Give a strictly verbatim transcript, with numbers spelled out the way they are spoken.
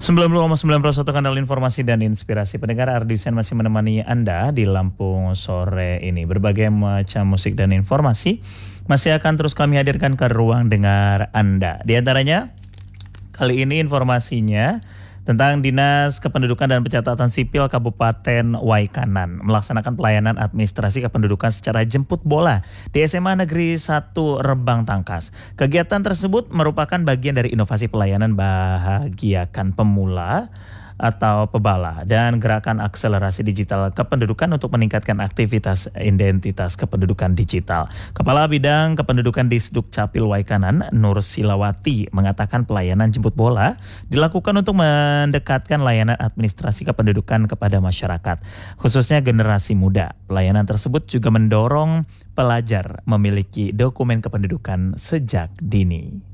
sembilan puluh koma sembilan Pro satu kanal informasi dan inspirasi. Pendengar, Ardi Hussein masih menemani Anda di Lampung sore ini. Berbagai macam musik dan informasi masih akan terus kami hadirkan ke ruang dengar Anda. Di antaranya, kali ini informasinya tentang Dinas Kependudukan dan Pencatatan Sipil Kabupaten Waikanan melaksanakan pelayanan administrasi kependudukan secara jemput bola di S M A Negeri satu Rebang Tangkas. Kegiatan tersebut merupakan bagian dari inovasi pelayanan bahagiakan pemula atau pebala dan gerakan akselerasi digital kependudukan untuk meningkatkan aktivitas identitas kependudukan digital. Kepala Bidang Kependudukan Disduk Capil Waikanan, Nur Silawati, mengatakan pelayanan jemput bola dilakukan untuk mendekatkan layanan administrasi kependudukan kepada masyarakat, khususnya generasi muda. Pelayanan tersebut juga mendorong pelajar memiliki dokumen kependudukan sejak dini.